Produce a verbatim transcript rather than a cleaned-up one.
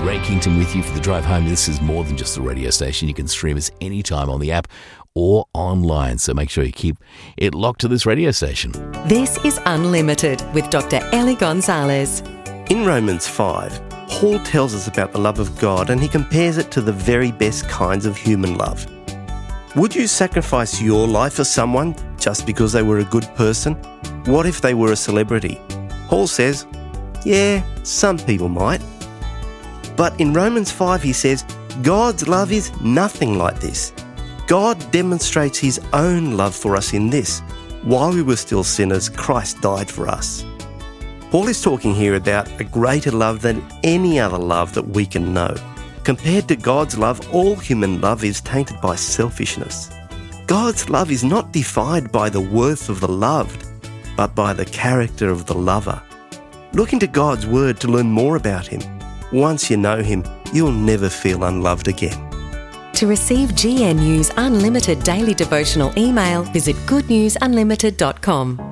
Ray Kington with you for the drive home. This is more than just a radio station. You can stream us anytime on the app or online, so make sure you keep it locked to this radio station. This is Unlimited with Doctor Ellie Gonzalez. In Romans five, Paul tells us about the love of God, and he compares it to the very best kinds of human love. Would you sacrifice your life for someone just because they were a good person? What if they were a celebrity? Paul says, yeah, some people might. But in Romans five he says, God's love is nothing like this. God demonstrates his own love for us in this. While we were still sinners, Christ died for us. Paul is talking here about a greater love than any other love that we can know. Compared to God's love, all human love is tainted by selfishness. God's love is not defined by the worth of the loved, but by the character of the lover. Look into God's word to learn more about him. Once you know him, you'll never feel unloved again. To receive G N U's Unlimited daily devotional email, visit good news unlimited dot com.